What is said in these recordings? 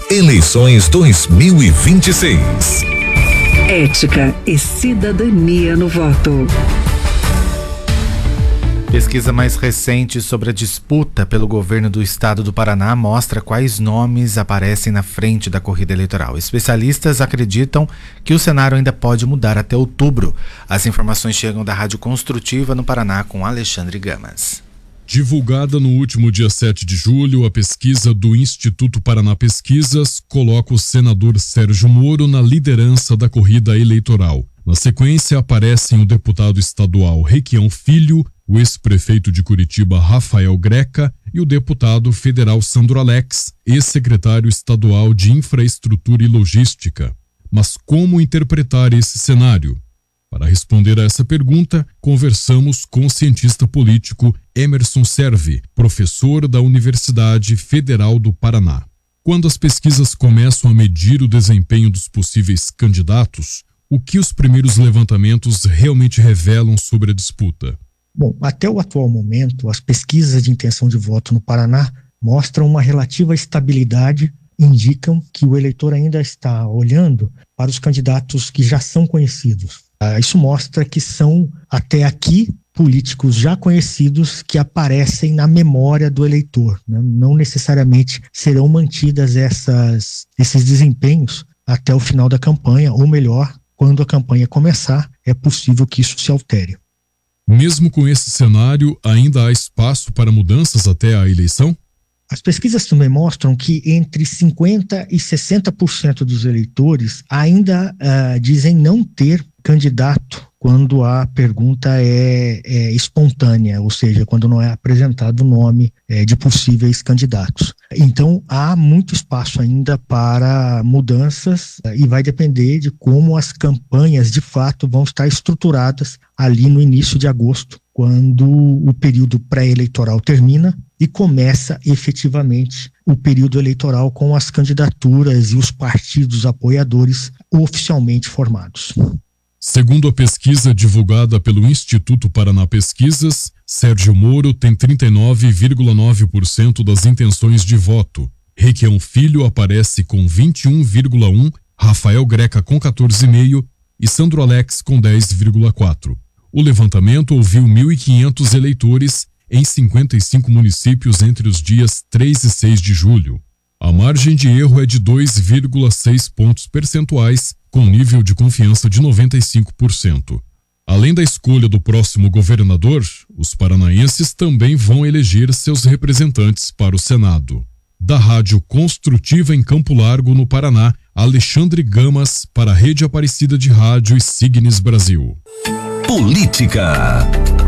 Eleições 2026. Ética e cidadania no voto. Pesquisa mais recente sobre a disputa pelo governo do estado do Paraná mostra quais nomes aparecem na frente da corrida eleitoral. Especialistas acreditam que o cenário ainda pode mudar até outubro. As informações chegam da Rádio Construtiva no Paraná com Alexandre Gamas. Divulgada no último dia 7 de julho, a pesquisa do Instituto Paraná Pesquisas coloca o senador Sérgio Moro na liderança da corrida eleitoral. Na sequência, aparecem o deputado estadual Requião Filho, o ex-prefeito de Curitiba Rafael Greca e o deputado federal Sandro Alex, ex-secretário estadual de Infraestrutura e Logística. Mas como interpretar esse cenário? Para responder a essa pergunta, conversamos com o cientista político Emerson Servi, professor da Universidade Federal do Paraná. Quando as pesquisas começam a medir o desempenho dos possíveis candidatos, o que os primeiros levantamentos realmente revelam sobre a disputa? Bom, até o atual momento, as pesquisas de intenção de voto no Paraná mostram uma relativa estabilidade, indicam que o eleitor ainda está olhando para os candidatos que já são conhecidos. Isso mostra que são, até aqui, políticos já conhecidos que aparecem na memória do eleitor, né? Não necessariamente serão mantidas esses desempenhos até o final da campanha, ou melhor, quando a campanha começar, é possível que isso se altere. Mesmo com esse cenário, ainda há espaço para mudanças até a eleição? As pesquisas também mostram que entre 50% e 60% dos eleitores ainda dizem não ter candidato quando a pergunta é espontânea, ou seja, quando não é apresentado o nome de possíveis candidatos. Então, há muito espaço ainda para mudanças e vai depender de como as campanhas, de fato, vão estar estruturadas ali no início de agosto, quando o período pré-eleitoral termina e começa efetivamente o período eleitoral com as candidaturas e os partidos apoiadores oficialmente formados. Segundo a pesquisa divulgada pelo Instituto Paraná Pesquisas, Sérgio Moro tem 39,9% das intenções de voto. Requião Filho aparece com 21,1%, Rafael Greca com 14,5% e Sandro Alex com 10,4%. O levantamento ouviu 1.500 eleitores em 55 municípios entre os dias 3 e 6 de julho. A margem de erro é de 2,6 pontos percentuais, com nível de confiança de 95%. Além da escolha do próximo governador, os paranaenses também vão eleger seus representantes para o Senado. Da Rádio Construtiva em Campo Largo, no Paraná, Alexandre Gamas para a Rede Aparecida de Rádio e Signes Brasil. Política.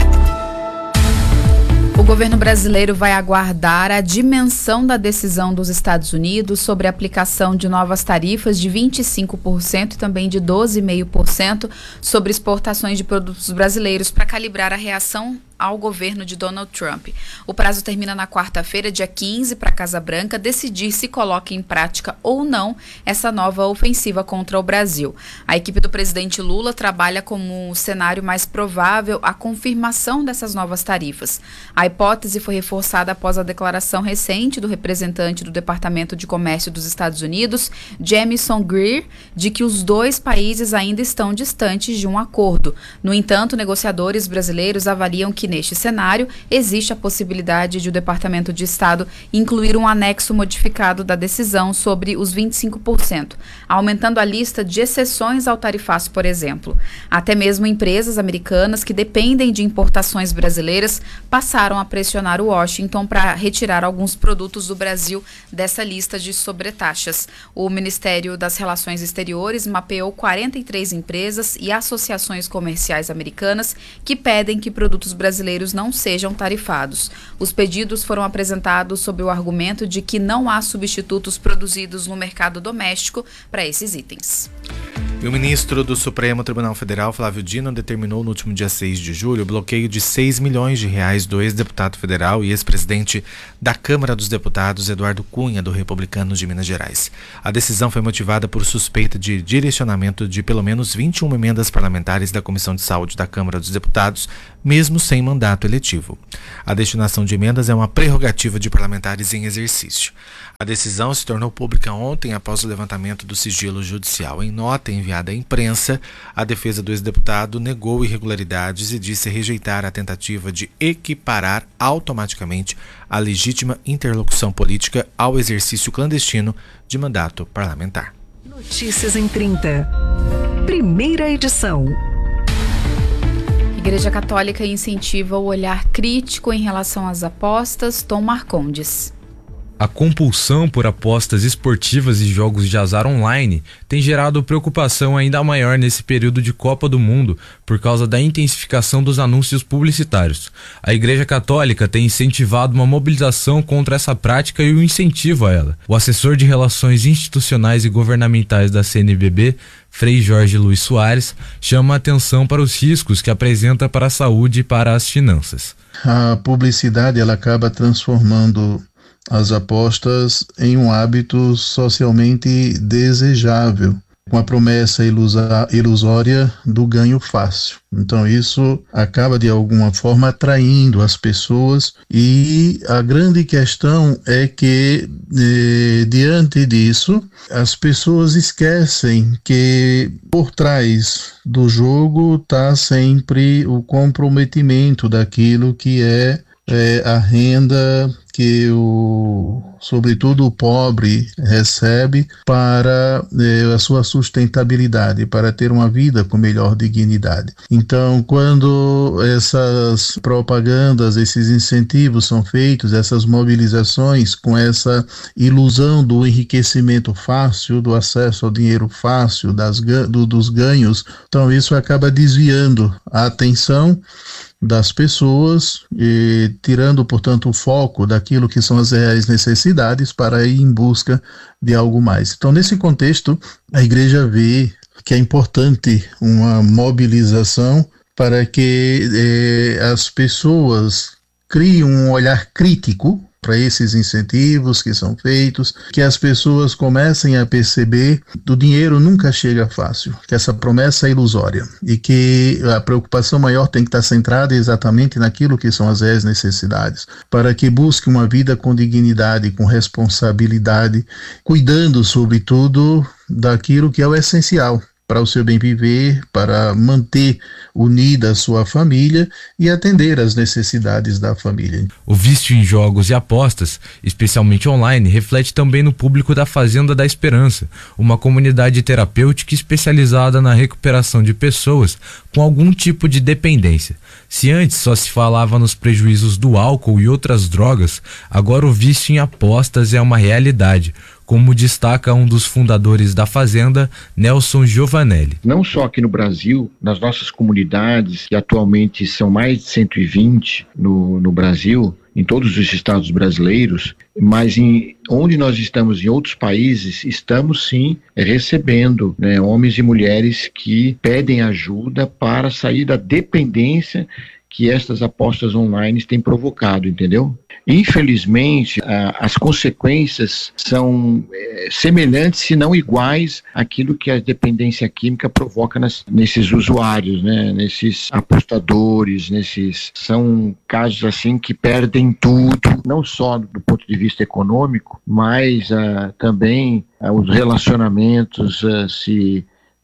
O governo brasileiro vai aguardar a dimensão da decisão dos Estados Unidos sobre a aplicação de novas tarifas de 25% e também de 12,5% sobre exportações de produtos brasileiros para calibrar a reação ao governo de Donald Trump. O prazo termina na quarta-feira, dia 15, para a Casa Branca decidir se coloca em prática ou não essa nova ofensiva contra o Brasil. A equipe do presidente Lula trabalha como um cenário mais provável a confirmação dessas novas tarifas. A hipótese foi reforçada após a declaração recente do representante do Departamento de Comércio dos Estados Unidos, Jamieson Greer, de que os dois países ainda estão distantes de um acordo. No entanto, negociadores brasileiros avaliam que neste cenário existe a possibilidade de o Departamento de Estado incluir um anexo modificado da decisão sobre os 25%, aumentando a lista de exceções ao tarifaço, por exemplo. Até mesmo empresas americanas que dependem de importações brasileiras passaram a pressionar o Washington para retirar alguns produtos do Brasil dessa lista de sobretaxas. O Ministério das Relações Exteriores mapeou 43 empresas e associações comerciais americanas que pedem que produtos brasileiros não sejam tarifados. Os pedidos foram apresentados sob o argumento de que não há substitutos produzidos no mercado doméstico para esses itens. E o ministro do Supremo Tribunal Federal, Flávio Dino, determinou no último dia 6 de julho o bloqueio de R$6 milhões do ex-deputado federal e ex-presidente da Câmara dos Deputados, Eduardo Cunha, do Republicanos de Minas Gerais. A decisão foi motivada por suspeita de direcionamento de pelo menos 21 emendas parlamentares da Comissão de Saúde da Câmara dos Deputados, mesmo sem mandato eletivo. A destinação de emendas é uma prerrogativa de parlamentares em exercício. A decisão se tornou pública ontem após o levantamento do sigilo judicial. Em nota enviada à imprensa, a defesa do ex-deputado negou irregularidades e disse rejeitar a tentativa de equiparar automaticamente a legítima interlocução política ao exercício clandestino de mandato parlamentar. Notícias em 30. Primeira edição. Igreja Católica incentiva o olhar crítico em relação às apostas. Tom Marcondes. A compulsão por apostas esportivas e jogos de azar online tem gerado preocupação ainda maior nesse período de Copa do Mundo por causa da intensificação dos anúncios publicitários. A Igreja Católica tem incentivado uma mobilização contra essa prática e o incentivo a ela. O assessor de Relações Institucionais e Governamentais da CNBB, Frei Jorge Luiz Soares, chama a atenção para os riscos que apresenta para a saúde e para as finanças. A publicidade ela acaba transformando as apostas em um hábito socialmente desejável, com a promessa ilusória do ganho fácil. Então isso acaba de alguma forma atraindo as pessoas, e a grande questão é que diante disso as pessoas esquecem que por trás do jogo está sempre o comprometimento daquilo que é a renda que sobretudo o pobre recebe para a sua sustentabilidade, para ter uma vida com melhor dignidade. Então, quando essas propagandas, esses incentivos são feitos, essas mobilizações com essa ilusão do enriquecimento fácil, do acesso ao dinheiro fácil, dos ganhos, então isso acaba desviando a atenção das pessoas e tirando, portanto, o foco daquilo que são as reais necessidades para ir em busca de algo mais. Então, nesse contexto, a igreja vê que é importante uma mobilização para que as pessoas criem um olhar crítico para esses incentivos que são feitos, que as pessoas comecem a perceber que o dinheiro nunca chega fácil, que essa promessa é ilusória e que a preocupação maior tem que estar centrada exatamente naquilo que são as reais necessidades, para que busque uma vida com dignidade, com responsabilidade, cuidando sobretudo daquilo que é o essencial para o seu bem viver, para manter unida a sua família e atender às necessidades da família. O vício em jogos e apostas, especialmente online, reflete também no público da Fazenda da Esperança, uma comunidade terapêutica especializada na recuperação de pessoas com algum tipo de dependência. Se antes só se falava nos prejuízos do álcool e outras drogas, agora o vício em apostas é uma realidade, como destaca um dos fundadores da Fazenda, Nelson Giovanelli. Não só aqui no Brasil, nas nossas comunidades, que atualmente são mais de 120 no Brasil, em todos os estados brasileiros, mas onde nós estamos em outros países, estamos sim recebendo homens e mulheres que pedem ajuda para sair da dependência que estas apostas online têm provocado, entendeu? Infelizmente, as consequências são semelhantes, se não iguais, àquilo que a dependência química provoca nesses usuários, nesses apostadores, são casos assim que perdem tudo, não só do ponto de vista econômico, mas também os relacionamentos se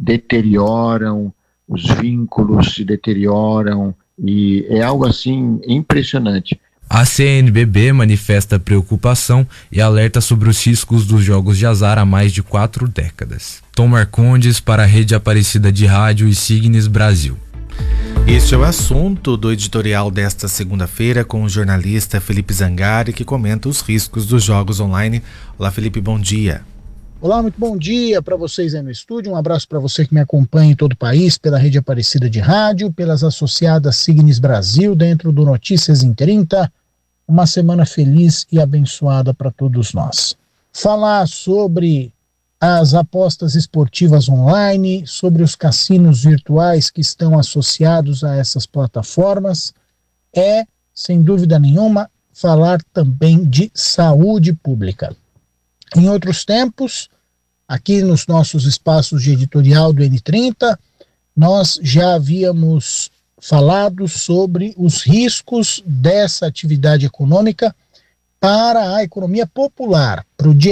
deterioram, os vínculos se deterioram, e é algo assim impressionante. A CNBB manifesta preocupação e alerta sobre os riscos dos jogos de azar há mais de 4 décadas. Tom Marcondes para a Rede Aparecida de Rádio e Signes Brasil. Este é o assunto do editorial desta segunda-feira com o jornalista Felipe Zangari, que comenta os riscos dos jogos online. Olá, Felipe, bom dia. Olá, muito bom dia para vocês aí no estúdio, um abraço para você que me acompanha em todo o país, pela Rede Aparecida de Rádio, pelas associadas Signes Brasil, dentro do Notícias em 30, uma semana feliz e abençoada para todos nós. Falar sobre as apostas esportivas online, sobre os cassinos virtuais que estão associados a essas plataformas, é, sem dúvida nenhuma, falar também de saúde pública. Em outros tempos, aqui nos nossos espaços de editorial do N30, nós já havíamos falado sobre os riscos dessa atividade econômica para a economia popular, para o dia